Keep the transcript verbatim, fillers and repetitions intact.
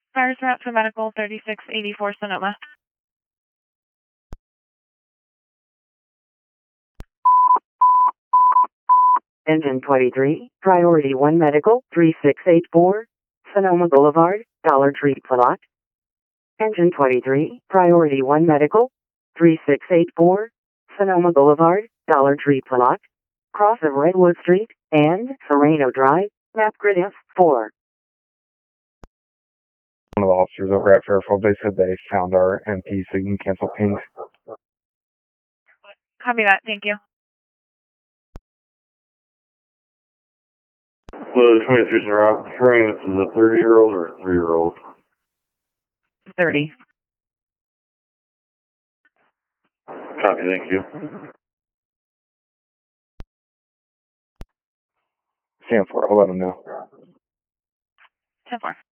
Fires route to medical thirty-six eighty-four Sonoma. Engine twenty-three, Priority one Medical, three six eight four, Sonoma Boulevard, Dollar Tree Plot. Engine twenty-three, Priority one Medical, three six eight four, Sonoma Boulevard, Dollar Tree Plot. Cross of Redwood Street and Sereno Drive, map grid F four. One of the officers over at Fairfield, they said they found our M P, so you can cancel pings. Copy that, thank you. Well, the twenty-threes are out. Referring this is a thirty-year-old or a three-year-old? thirty. Copy, thank you. Stand for it, I'll let them know. ten four.